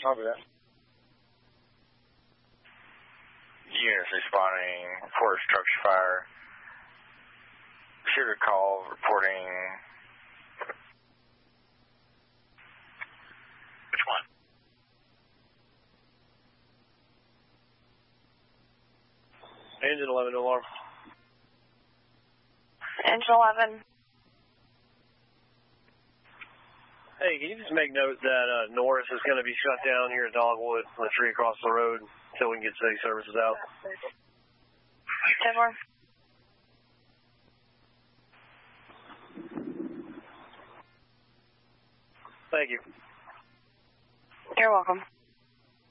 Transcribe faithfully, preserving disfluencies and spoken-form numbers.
I'll do that. Units responding for structure fire. Sugar call reporting. Which one? Engine eleven, no alarm. Engine eleven. Hey, can you just make note that uh, Norris is going to be shut down here at Dogwood on the tree across the road until we can get city services out? ten four. Thank you. You're welcome.